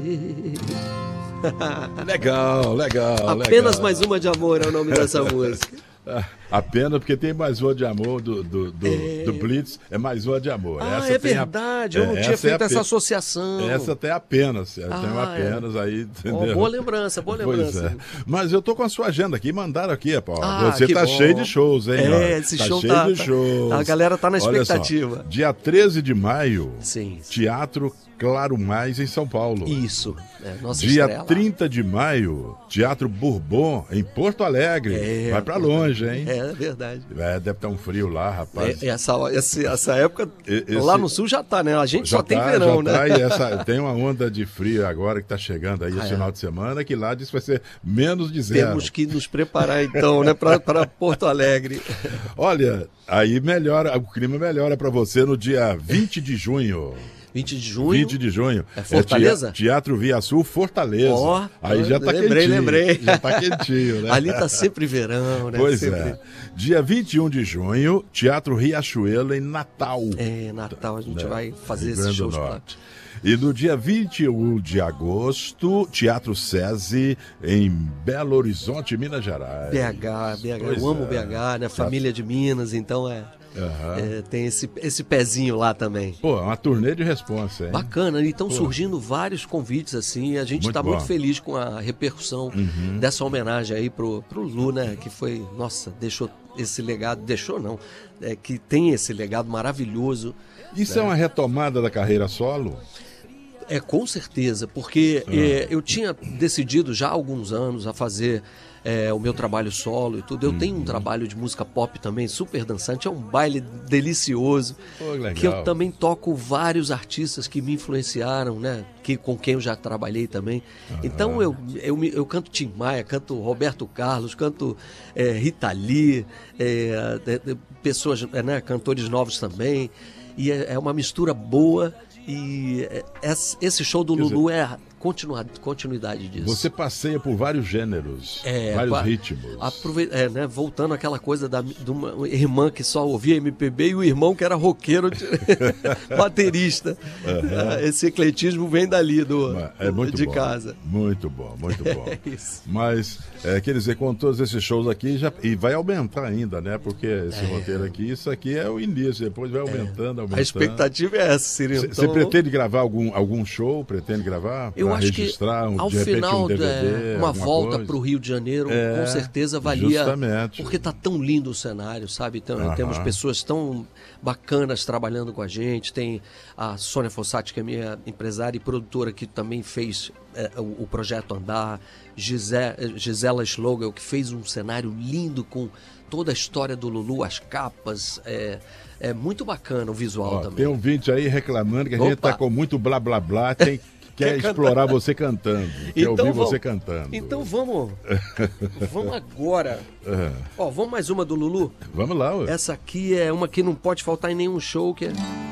Legal, legal. Apenas legal. Mais Uma de Amor é o nome dessa música. Apenas porque tem Mais Uma de Amor do Blitz, é Mais Uma de Amor. Essa é verdade, eu não tinha feito essa associação. Essa tem apenas, tem um apenas aí, entendeu? Boa lembrança, boa lembrança. Mas eu tô com a sua agenda aqui, mandaram aqui, Paulo. Você que tá bom. cheio de shows, hein? Esse tá show cheio de shows. A galera tá na expectativa. Olha só, dia 13 de maio, Sim. Teatro Claro Mais em São Paulo. Isso, nossa Dia estreia 30 de maio, Teatro Bourbon, em Porto Alegre. Vai pra longe, hein? É verdade. Deve estar um frio lá, rapaz. Essa época, lá no sul já tá, né? A gente só tem verão, né? E tem uma onda de frio agora que tá chegando aí esse final de semana, que lá diz que vai ser menos de 0. Temos que nos preparar então, né, para Porto Alegre. Olha, aí melhora, o clima melhora para você no dia 20 de junho. 20 de junho. 20 de junho. É Fortaleza? Teatro Via Sul, Fortaleza. Aí já tá quentinho. Lembrei. Já tá quentinho, né? Ali tá sempre verão, né? Pois sempre... é. Dia 21 de junho, Teatro Riachuelo, em Natal. Natal a gente vai fazer esses shows lá. E no dia 21 de agosto, Teatro SESI, em Belo Horizonte, Minas Gerais. BH. Eu amo BH, né? Família de Minas, então tem esse pezinho lá também. Pô, é uma turnê de responsa, hein? Bacana, e estão surgindo vários convites assim, a gente está muito feliz com a repercussão dessa homenagem aí pro Lu, né? Que foi, nossa, deixou esse legado, que tem esse legado maravilhoso. Isso é uma retomada da carreira solo? Com certeza, porque eu tinha decidido já há alguns anos a fazer o meu trabalho solo e tudo. Eu tenho um trabalho de música pop também, super dançante, é um baile delicioso, que eu também toco vários artistas que me influenciaram, né? Com quem eu já trabalhei também. Então eu canto Tim Maia, canto Roberto Carlos, canto Rita Lee, pessoas, né? Cantores novos também, e é uma mistura boa. E esse show do Lulu é continuidade disso. Você passeia por vários gêneros, vários ritmos. Né, voltando àquela coisa de uma irmã que só ouvia MPB e o irmão que era roqueiro, baterista. Esse ecletismo vem dali de casa. Muito bom, muito bom. Isso. Mas, quer dizer, com todos esses shows aqui, e vai aumentar ainda, né? Porque esse roteiro aqui, isso aqui é o início, depois vai aumentando. A expectativa é essa, Cirilo. Você pretende gravar algum show? Pretende gravar? Eu acho que ao final DVD, uma volta para o Rio de Janeiro, com certeza valia. Justamente. Porque tá tão lindo o cenário, sabe? Então, temos pessoas tão bacanas trabalhando com a gente. Tem a Sônia Fossati, que é minha empresária e produtora, que também fez o projeto andar. Gisela Schlogel, que fez um cenário lindo com toda a história do Lulu, as capas. É muito bacana o visual também. Tem um vídeo aí reclamando que a gente tá com muito blá blá blá, quer explorar você cantando, quer ouvir você cantando. Então vamos agora. Vamos mais uma do Lulu? Vamos lá. Essa aqui é uma que não pode faltar em nenhum show, que é